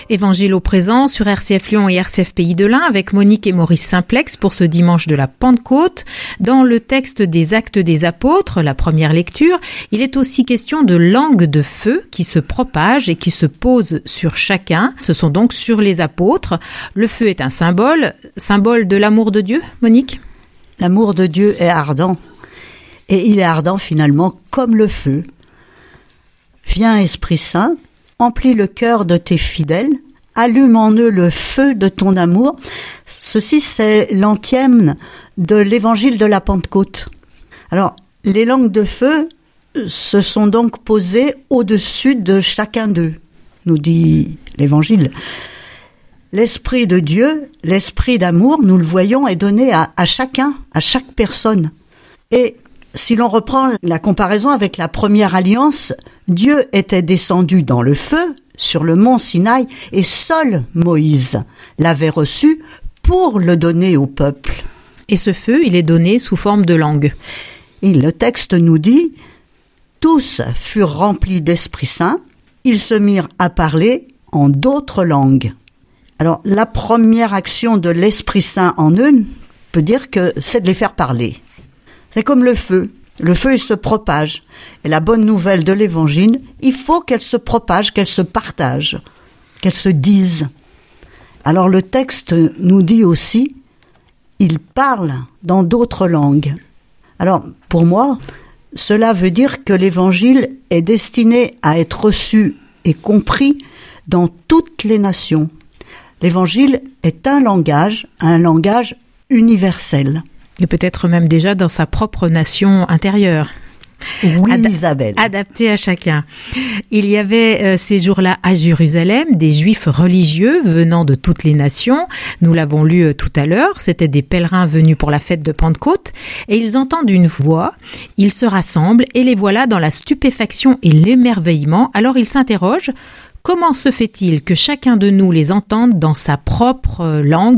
Évangile au présent sur RCF Lyon et RCF Pays de l'Ain avec Monique et Maurice Simplex pour ce dimanche de la Pentecôte. Dans le texte des Actes des Apôtres, la première lecture, il est aussi question de langue de feu qui se propage et qui se pose sur chacun. Ce sont donc sur les apôtres. Le feu est un symbole de l'amour de Dieu, Monique ? L'amour de Dieu est ardent. Et il est ardent finalement comme le feu. Viens Esprit Saint, emplis le cœur de tes fidèles, allume en eux le feu de ton amour. Ceci, c'est l'antième de l'évangile de la Pentecôte. Alors, les langues de feu se sont donc posées au-dessus de chacun d'eux, nous dit l'évangile. L'Esprit de Dieu, l'Esprit d'amour, nous le voyons, est donné à chacun, à chaque personne. Et si l'on reprend la comparaison avec la première alliance, Dieu était descendu dans le feu sur le mont Sinaï et seul Moïse l'avait reçu pour le donner au peuple. Et ce feu, il est donné sous forme de langue. Et le texte nous dit « Tous furent remplis d'Esprit Saint, ils se mirent à parler en d'autres langues. » Alors, la première action de l'Esprit Saint en eux, peut dire que c'est de les faire parler. C'est comme le feu. Le feu, il se propage. Et la bonne nouvelle de l'Évangile, il faut qu'elle se propage, qu'elle se partage, qu'elle se dise. Alors le texte nous dit aussi, il parle dans d'autres langues. Alors, pour moi, cela veut dire que l'Évangile est destiné à être reçu et compris dans toutes les nations. L'Évangile est un langage universel. Et peut-être même déjà dans sa propre nation intérieure. Oui, Isabelle. Adapté à chacun. Il y avait ces jours-là à Jérusalem des Juifs religieux venant de toutes les nations. Nous l'avons lu tout à l'heure. C'étaient des pèlerins venus pour la fête de Pentecôte. Et ils entendent une voix. Ils se rassemblent et les voilà dans la stupéfaction et l'émerveillement. Alors ils s'interrogent. Comment se fait-il que chacun de nous les entende dans sa propre langue maternelle ?